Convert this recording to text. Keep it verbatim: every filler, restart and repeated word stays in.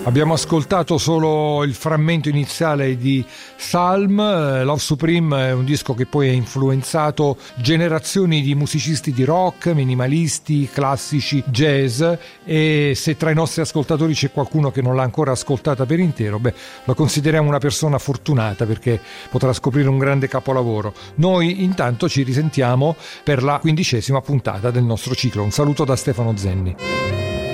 Abbiamo ascoltato solo il frammento iniziale di Salm. Love Supreme è un disco che poi ha influenzato generazioni di musicisti di rock, minimalisti, classici, jazz, e se tra i nostri ascoltatori c'è qualcuno che non l'ha ancora ascoltata per intero, beh, lo consideriamo una persona fortunata, perché potrà scoprire un grande capolavoro. Noi intanto ci risentiamo per la quindicesima puntata del nostro ciclo. Un saluto da Stefano Zenni.